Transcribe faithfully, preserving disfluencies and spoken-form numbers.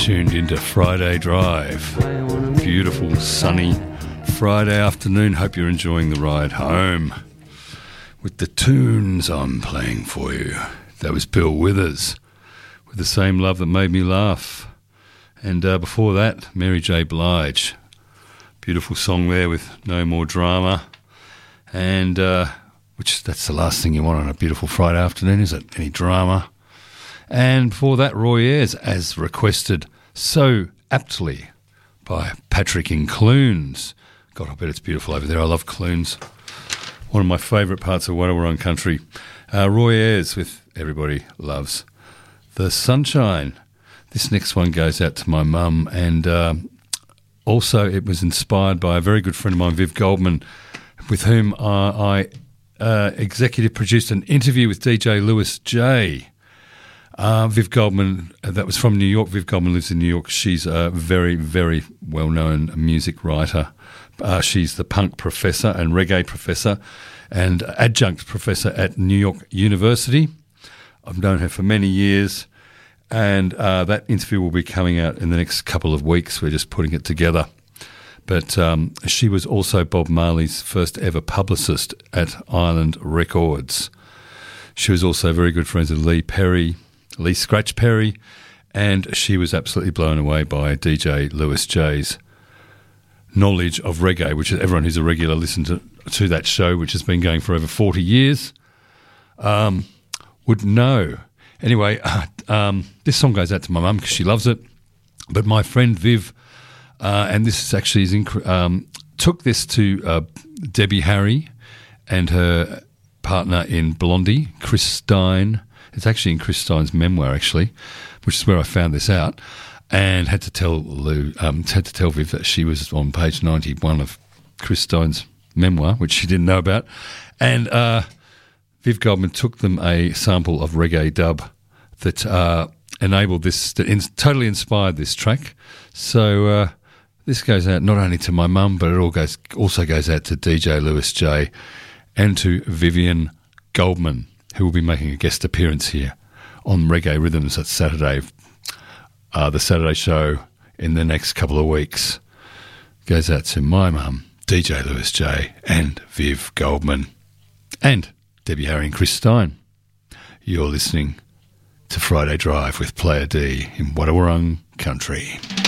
tuned into Friday Drive. Beautiful, sunny Friday afternoon. Hope you're enjoying the ride home with the tunes I'm playing for you. That was Bill Withers with The Same Love That Made Me Laugh. And uh, before that, Mary J. Blige. Beautiful song there with No More Drama. And uh, which that's the last thing you want on a beautiful Friday afternoon, is it? Any drama? And before that, Roy Ayers, as requested so aptly by Patrick in Clunes. God, I bet it's beautiful over there. I love Clunes. One of my favourite parts of Wadawurrung country. Uh, Roy Ayers with Everybody Loves the Sunshine. This next one goes out to my mum, and uh, also it was inspired by a very good friend of mine, Viv Goldman, with whom uh, I uh, executive produced an interview with D J Lewis J. Uh, Viv Goldman, uh, that was from New York. Viv Goldman lives in New York. She's a very, very well-known music writer. Uh, she's the punk professor and reggae professor and adjunct professor at New York University. I've known her for many years, and uh, that interview will be coming out in the next couple of weeks. We're just putting it together. But um, she was also Bob Marley's first ever publicist at Island Records. She was also very good friends with Lee Perry, Lee Scratch Perry, and she was absolutely blown away by D J Lewis J's knowledge of reggae, which is everyone who's a regular listen to, to that show, which has been going for over forty years, um, would know. Anyway, uh, um, this song goes out to my mum because she loves it, but my friend Viv, uh, and this is actually is inc- um, took this to uh, Debbie Harry and her partner in Blondie, Chris Stein. It's actually in Chris Stein's memoir, actually, which is where I found this out, and had to tell Lou, um, had to tell Viv that she was on page ninety-one of Chris Stein's memoir, which she didn't know about, and uh, Viv Goldman took them a sample of reggae dub that uh, enabled this, that in, totally inspired this track. So uh, this goes out not only to my mum, but it all goes also goes out to D J Lewis J and to Vivian Goldman, who will be making a guest appearance here on Reggae Rhythms at Saturday, uh, the Saturday show in the next couple of weeks. Goes out to my mum, D J Lewis J, and Viv Goldman, and Debbie Harry and Chris Stein. You're listening to Friday Drive with Player D in Wadawurrung Country.